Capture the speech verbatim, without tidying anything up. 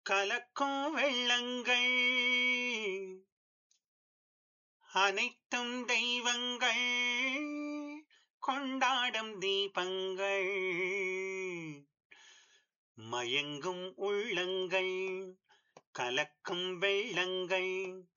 கலக்கும் வெள்ளங்கள் அனைத்தும் தெய்வங்கள் கொண்டாடும் தீபங்கள் மயங்கும் உள்ளங்கள் கலக்கும் வெள்ளங்கள்